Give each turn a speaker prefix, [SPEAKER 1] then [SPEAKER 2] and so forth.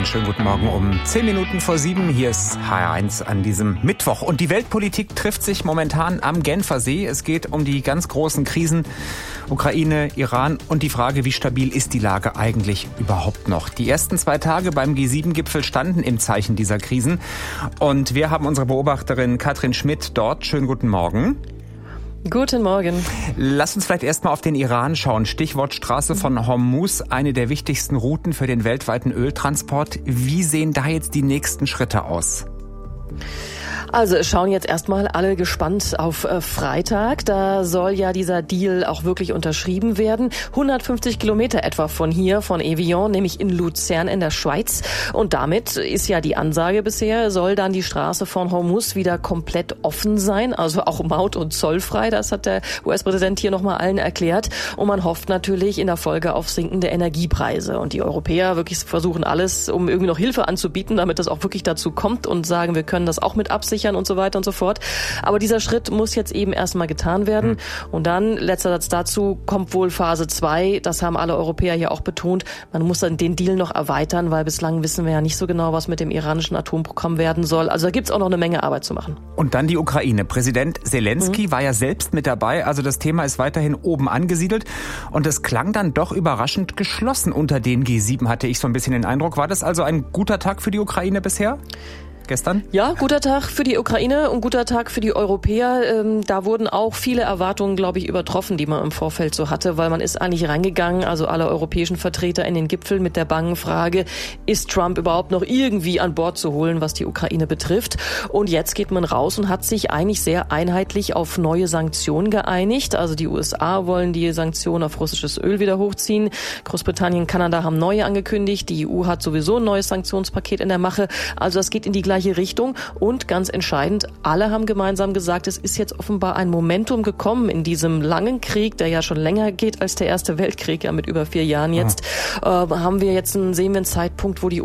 [SPEAKER 1] Einen schönen guten Morgen um 10 Minuten vor 7. Hier ist HR1 an diesem Mittwoch. Und die Weltpolitik trifft sich momentan am Genfer See. Es geht um die ganz großen Krisen Ukraine, Iran und die Frage, wie stabil ist die Lage eigentlich überhaupt noch. Die ersten 2 Tage beim G7-Gipfel standen im Zeichen dieser Krisen. Und wir haben unsere Beobachterin Katrin Schmidt dort. Schönen guten Morgen.
[SPEAKER 2] Guten Morgen.
[SPEAKER 1] Lass uns vielleicht erstmal auf den Iran schauen. Stichwort Straße von Hormuz, eine der wichtigsten Routen für den weltweiten Öltransport. Wie sehen da jetzt die nächsten Schritte aus?
[SPEAKER 2] Also es schauen jetzt erstmal alle gespannt auf Freitag. Da soll ja dieser Deal auch wirklich unterschrieben werden. 150 Kilometer etwa von hier, von Evian, nämlich in Luzern in der Schweiz. Und damit ist ja die Ansage bisher, soll dann die Straße von Hormuz wieder komplett offen sein. Also auch maut- und zollfrei. Das hat der US-Präsident hier nochmal allen erklärt. Und man hofft natürlich in der Folge auf sinkende Energiepreise. Und die Europäer wirklich versuchen alles, um irgendwie noch Hilfe anzubieten, damit das auch wirklich dazu kommt und sagen, wir können das auch mit absichern und so weiter und so fort. Aber dieser Schritt muss jetzt eben erstmal getan werden. Und dann, letzter Satz dazu, kommt wohl Phase 2. Das haben alle Europäer hier auch betont. Man muss dann den Deal noch erweitern, weil bislang wissen wir ja nicht so genau, was mit dem iranischen Atomprogramm werden soll. Also da gibt's auch noch eine Menge Arbeit zu machen.
[SPEAKER 1] Und dann die Ukraine. Präsident Zelensky war ja selbst mit dabei. Also das Thema ist weiterhin oben angesiedelt. Und es klang dann doch überraschend geschlossen unter den G7, hatte ich so ein bisschen den Eindruck. War das also ein guter Tag für die Ukraine bisher? Gestern?
[SPEAKER 2] Ja, guter Tag für die Ukraine und guter Tag für die Europäer. Da wurden auch viele Erwartungen, glaube ich, übertroffen, die man im Vorfeld so hatte, weil man ist eigentlich reingegangen, also alle europäischen Vertreter in den Gipfel mit der bangen Frage, ist Trump überhaupt noch irgendwie an Bord zu holen, was die Ukraine betrifft? Und jetzt geht man raus und hat sich eigentlich sehr einheitlich auf neue Sanktionen geeinigt. Also die USA wollen die Sanktionen auf russisches Öl wieder hochziehen. Großbritannien, Kanada haben neue angekündigt. Die EU hat sowieso ein neues Sanktionspaket in der Mache. Also das geht in die gleiche Richtung und ganz entscheidend, alle haben gemeinsam gesagt, es ist jetzt offenbar ein Momentum gekommen in diesem langen Krieg, der ja schon länger geht als der Erste Weltkrieg, ja mit über 4 Jahren jetzt, sehen wir einen Zeitpunkt, wo die